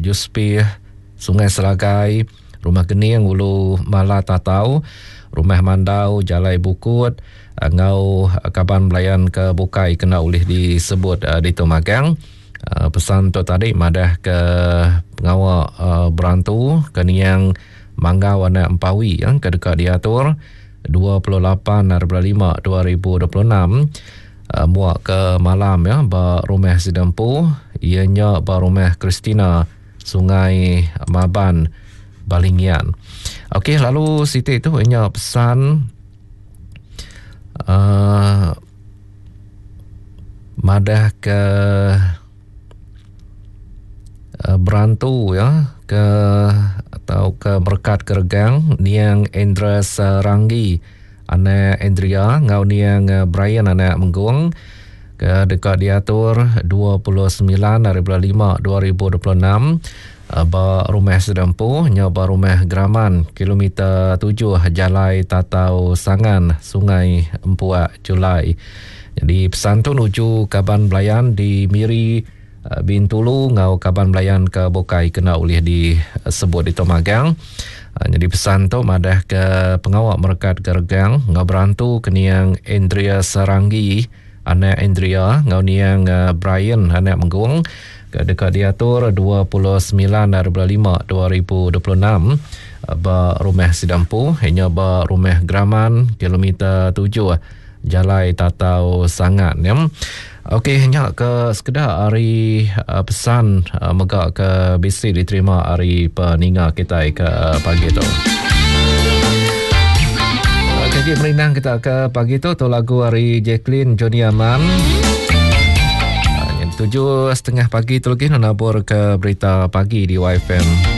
Juspi, Sungai Seragai, Rumah Gening, Ulu Mala Tatau, Rumah Mandau, Jalai Bukut, ngau Kaban Belayan ke Bukai kena ulih disebut di Tomagang. Pesan tu tadi madah ke pengawal berantu Keniang Manggau anak Empawi ke dekat diatur 28/5/2026 muak ke malam ba rumah Sidempu ianya ba rumah Kristina Sungai Maban Balingian. Okey, lalu Siti itu ianya pesan madah ke berantu ke atau ke Berkat Keregang Niang Endra Saranggi anak Andrea ngau Niang Brian anak Menggung ke dekat diatur 29/5/2026 ba rumah Sedempu nyoba rumah Geraman kilometer 7 Jalai Tatau Sangan Sungai Empuak Julai. Jadi pesan tu nuju Kaban Belayan di Miri Bintulu ngau Kaban Belayan ke Bokai kena ulih disebut di Tomagang. Jadi pesan tu madah ke pengawal Berkat Keregang ngau berantu Keniang Andrea Saranggi anak Andrea ngau Niang Brian anak Menggung ke dekat diatur 29/5/2026 ba rumah Sidampu hanya ba rumah Geraman kilometer 7 Jalai Tatau Sangat Okey, hanya ke sekedar hari pesan megak ke bisi diterima hari peninga kita ke pagi tu. Jadi merindang kita ke pagi tu lagu hari Jacqueline Johnny Aman. 7:30 pagi tu lagi nabur ke berita pagi di YFM.